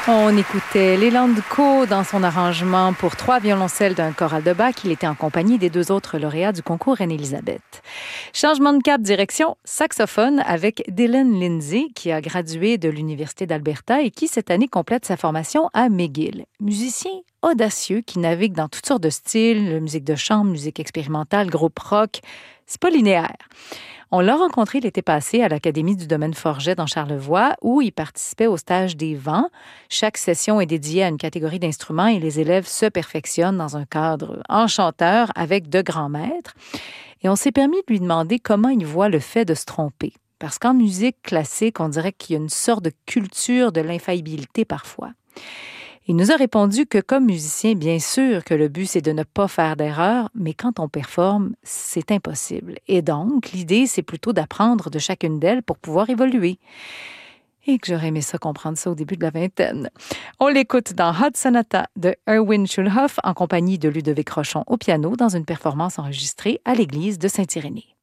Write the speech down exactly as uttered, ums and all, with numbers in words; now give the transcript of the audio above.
On écoutait Leland Coe dans son arrangement pour trois violoncelles d'un choral de Bach. Il était en compagnie des deux autres lauréats du concours Reine-Élisabeth. Changement de cap, direction saxophone avec Dylan Lindsay, qui a gradué de l'Université d'Alberta et qui, cette année, complète sa formation à McGill. Musicien audacieux qui navigue dans toutes sortes de styles, musique de chambre, musique expérimentale, groupe rock. C'est pas linéaire. On l'a rencontré l'été passé à l'Académie du domaine Forget dans Charlevoix, où il participait au stage des vents. Chaque session est dédiée à une catégorie d'instruments et les élèves se perfectionnent dans un cadre enchanteur avec de grands maîtres. Et on s'est permis de lui demander comment il voit le fait de se tromper. Parce qu'en musique classique, on dirait qu'il y a une sorte de culture de l'infaillibilité parfois. Il nous a répondu que comme musicien, bien sûr que le but, c'est de ne pas faire d'erreur, mais quand on performe, c'est impossible. Et donc, l'idée, c'est plutôt d'apprendre de chacune d'elles pour pouvoir évoluer. Et que j'aurais aimé ça comprendre ça au début de la vingtaine. On l'écoute dans Hot Sonata de Erwin Schulhoff en compagnie de Ludovic Rochon au piano dans une performance enregistrée à l'église de Saint-Irénée.